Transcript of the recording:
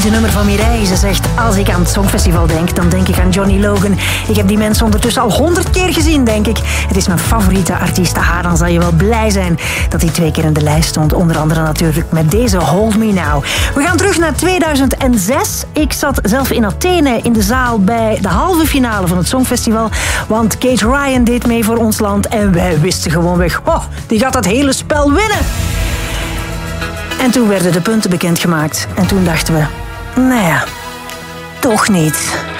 De nummer van Mireille, ze zegt, als ik aan het Songfestival denk, dan denk ik aan Johnny Logan. Ik heb die mensen ondertussen al 100 keer gezien, denk ik. Het is mijn favoriete artiest. Dan zal je wel blij zijn dat hij 2 keer in de lijst stond. Onder andere natuurlijk met deze Hold Me Now. We gaan terug naar 2006. Ik zat zelf in Athene in de zaal bij de halve finale van het Songfestival. Want Kate Ryan deed mee voor ons land. En wij wisten gewoon weg, die gaat dat hele spel winnen. En toen werden de punten bekendgemaakt. En toen dachten we, nou ja, toch niet.